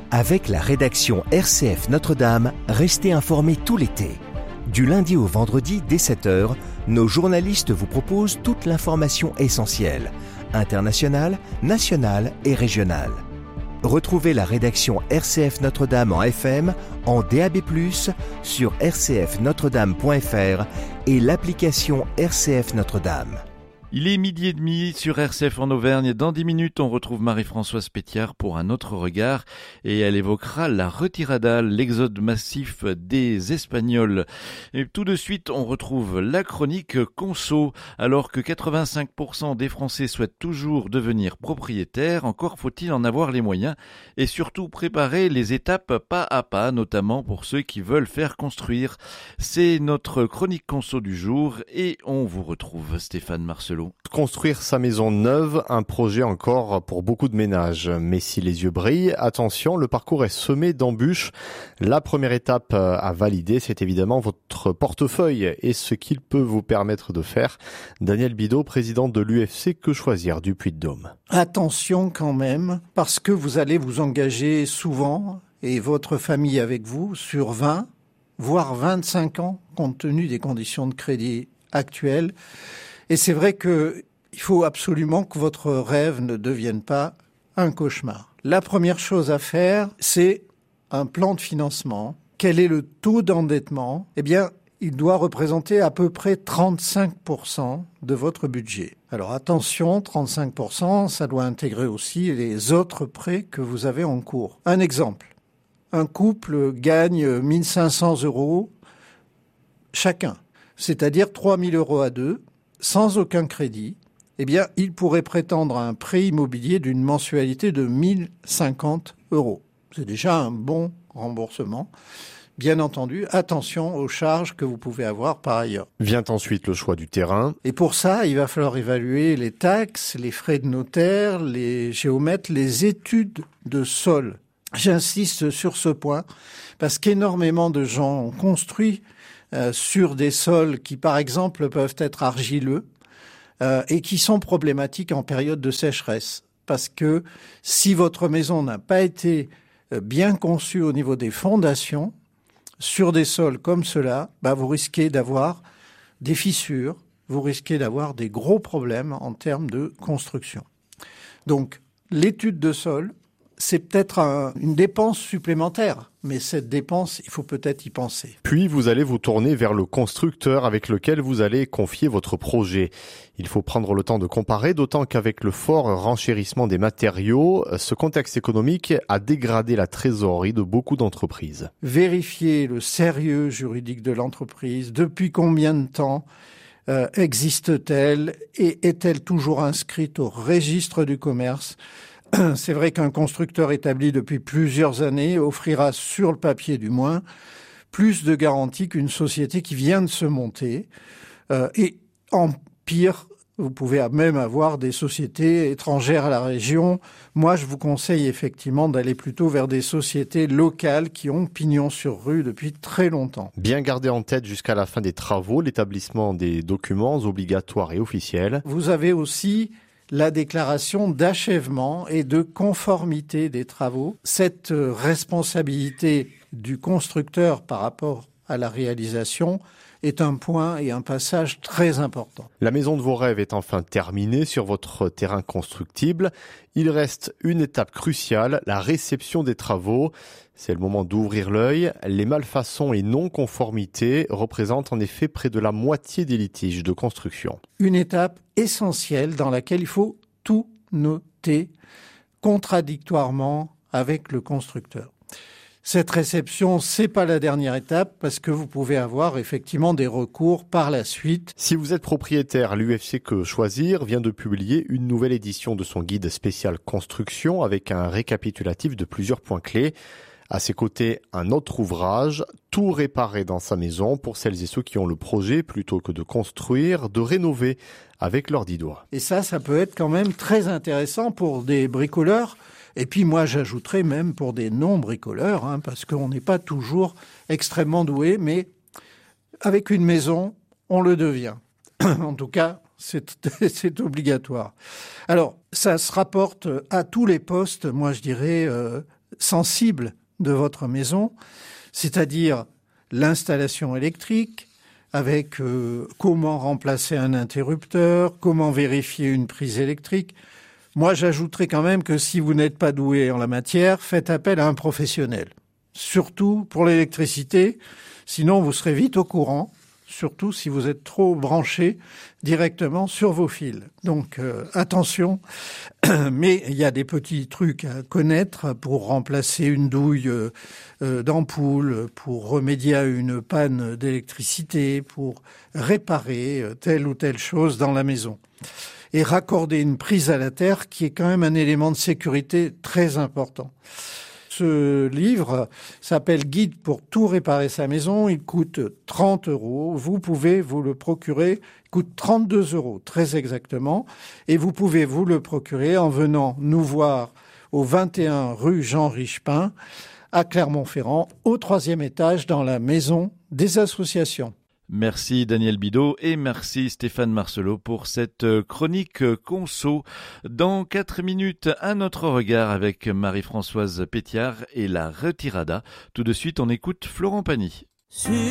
Avec la rédaction RCF Notre-Dame, restez informés tout l'été. Du lundi au vendredi dès 7h, nos journalistes vous proposent toute l'information essentielle, internationale, nationale et régionale. Retrouvez la rédaction RCF Notre-Dame en FM, en DAB+, sur rcfnotredame.fr et l'application RCF Notre-Dame. Il est 12h30 sur RCF en Auvergne. Dans 10 minutes, on retrouve Marie-Françoise Pétiard pour un autre regard et elle évoquera la retirada, l'exode massif des Espagnols. Et tout de suite, on retrouve la chronique Conso. Alors que 85% des Français souhaitent toujours devenir propriétaires, encore faut-il en avoir les moyens et surtout préparer les étapes pas à pas, notamment pour ceux qui veulent faire construire. C'est notre chronique Conso du jour et on vous retrouve Stéphane Marcelot. Construire sa maison neuve, un projet encore pour beaucoup de ménages. Mais si les yeux brillent, attention, le parcours est semé d'embûches. La première étape à valider, c'est évidemment votre portefeuille et ce qu'il peut vous permettre de faire. Daniel Bidot, président de l'UFC Que Choisir du Puy-de-Dôme. Attention quand même, parce que vous allez vous engager souvent, et votre famille avec vous, sur 20, voire 25 ans, compte tenu des conditions de crédit actuelles. Et c'est vrai qu'il faut absolument que votre rêve ne devienne pas un cauchemar. La première chose à faire, c'est un plan de financement. Quel est le taux d'endettement ? Eh bien, il doit représenter à peu près 35% de votre budget. Alors attention, 35%, ça doit intégrer aussi les autres prêts que vous avez en cours. Un exemple, un couple gagne 1 500 € chacun, c'est-à-dire 3 000 € à deux, sans aucun crédit, eh bien, il pourrait prétendre à un prêt immobilier d'une mensualité de 1 050 €. C'est déjà un bon remboursement. Bien entendu, attention aux charges que vous pouvez avoir par ailleurs. Vient ensuite le choix du terrain. Et pour ça, il va falloir évaluer les taxes, les frais de notaire, les géomètres, les études de sol. J'insiste sur ce point parce qu'énormément de gens ont construit sur des sols qui, par exemple, peuvent être argileux et qui sont problématiques en période de sécheresse. Parce que si votre maison n'a pas été bien conçue au niveau des fondations, sur des sols comme cela, vous risquez d'avoir des fissures, vous risquez d'avoir des gros problèmes en termes de construction. Donc, l'étude de sol, c'est peut-être une dépense supplémentaire, mais cette dépense, il faut peut-être y penser. Puis vous allez vous tourner vers le constructeur avec lequel vous allez confier votre projet. Il faut prendre le temps de comparer, d'autant qu'avec le fort renchérissement des matériaux, ce contexte économique a dégradé la trésorerie de beaucoup d'entreprises. Vérifier le sérieux juridique de l'entreprise, depuis combien de temps existe-t-elle et est-elle toujours inscrite au registre du commerce ? C'est vrai qu'un constructeur établi depuis plusieurs années offrira, sur le papier du moins, plus de garanties qu'une société qui vient de se monter. Et en pire, vous pouvez même avoir des sociétés étrangères à la région. Moi, je vous conseille effectivement d'aller plutôt vers des sociétés locales qui ont pignon sur rue depuis très longtemps. Bien garder en tête jusqu'à la fin des travaux l'établissement des documents obligatoires et officiels. Vous avez aussi la déclaration d'achèvement et de conformité des travaux. Cette responsabilité du constructeur par rapport à la réalisation est un point et un passage très important. La maison de vos rêves est enfin terminée sur votre terrain constructible. Il reste une étape cruciale, la réception des travaux. C'est le moment d'ouvrir l'œil. Les malfaçons et non-conformités représentent en effet près de la moitié des litiges de construction. Une étape essentielle dans laquelle il faut tout noter contradictoirement avec le constructeur. Cette réception, c'est pas la dernière étape parce que vous pouvez avoir effectivement des recours par la suite. Si vous êtes propriétaire, l'UFC Que Choisir vient de publier une nouvelle édition de son guide spécial construction avec un récapitulatif de plusieurs points clés. À ses côtés, un autre ouvrage, Tout réparer dans sa maison, pour celles et ceux qui ont le projet, plutôt que de construire, de rénover avec leurs 10 doigts. Et ça peut être quand même très intéressant pour des bricoleurs. Et puis moi, j'ajouterais même pour des non-bricoleurs, parce qu'on n'est pas toujours extrêmement doué, mais avec une maison, on le devient. En tout cas, c'est obligatoire. Alors, ça se rapporte à tous les postes, moi je dirais, sensibles de votre maison, c'est-à-dire l'installation électrique, avec comment remplacer un interrupteur, comment vérifier une prise électrique. Moi, j'ajouterais quand même que si vous n'êtes pas doué en la matière, faites appel à un professionnel. Surtout pour l'électricité, sinon vous serez vite au courant, surtout si vous êtes trop branché directement sur vos fils. Donc attention, mais il y a des petits trucs à connaître pour remplacer une douille d'ampoule, pour remédier à une panne d'électricité, pour réparer telle ou telle chose dans la maison. Et raccorder une prise à la terre qui est quand même un élément de sécurité très important. Ce livre s'appelle « Guide pour tout réparer sa maison ». Il coûte 30 €. Vous pouvez vous le procurer. Il coûte 32 € très exactement. Et vous pouvez vous le procurer en venant nous voir au 21 rue Jean Richepin à Clermont-Ferrand, au 3e étage dans la maison des associations. Merci Daniel Bidault et merci Stéphane Marcelot pour cette chronique conso. Dans 4 minutes, un autre regard avec Marie-Françoise Pétiard et la retirada. Tout de suite, on écoute Florent Pagny.